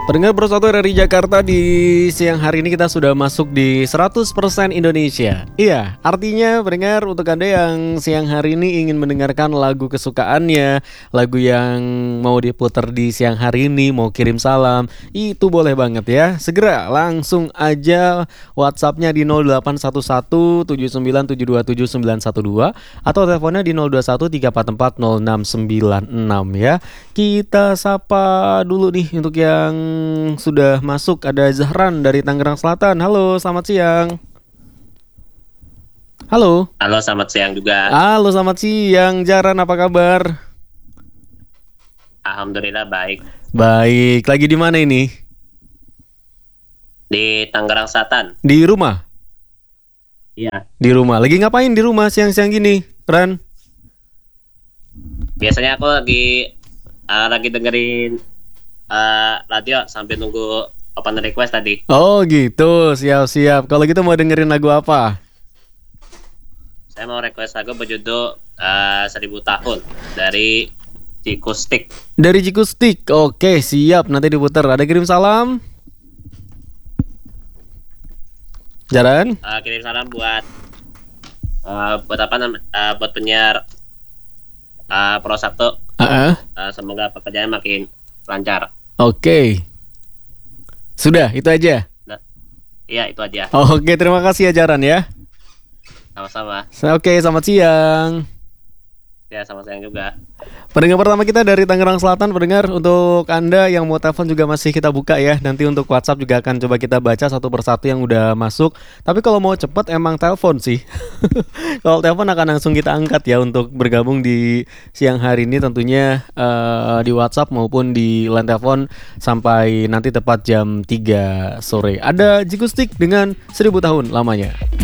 Pendengar Bersatu dari Jakarta, di siang hari ini kita sudah masuk di 100% Indonesia. Iya, artinya pendengar, untuk Anda yang siang hari ini ingin mendengarkan lagu kesukaannya, lagu yang mau diputar di siang hari ini, mau kirim salam, itu boleh banget ya. Segera langsung aja WhatsApp-nya di 0811 79727912 atau teleponnya di 021 344 0696 ya. Kita sapa dulu nih untuk yang sudah masuk. Ada Zahran dari Tangerang Selatan. Halo, selamat siang. Halo. Halo, selamat siang juga. Halo, selamat siang. Jaran, apa kabar? Alhamdulillah baik. Baik. Lagi di mana ini? Di Tangerang Selatan. Di rumah? Iya. Di rumah. Lagi ngapain di rumah siang-siang gini, Ran? Biasanya aku lagi dengerin radio sambil nunggu open request tadi. Oh gitu, siap-siap. Kalau gitu mau dengerin lagu apa? Saya mau request lagu berjudul 1000 tahun dari Cikustik. Dari Cikustik. Oke, siap. Nanti diputar. Ada kirim salam? Jaran? Kirim salam buat buat penyiar Pro 1. Semoga pekerjaannya makin lancar. Oke. Sudah, itu aja. Nah, iya, itu aja. Oke, terima kasih ya Jaran ya. Sama-sama. Oke, selamat siang. Ya, sama siang juga. Pendengar pertama kita dari Tangerang Selatan. Pendengar, untuk Anda yang mau telepon juga masih kita buka ya. Nanti untuk WhatsApp juga akan coba kita baca satu persatu yang udah masuk. Tapi kalau mau cepet emang telepon sih. Kalau telepon akan langsung kita angkat ya untuk bergabung di siang hari ini, tentunya di WhatsApp maupun di line telepon sampai nanti tepat jam 3 sore. Ada Cikustik dengan 1000 tahun lamanya.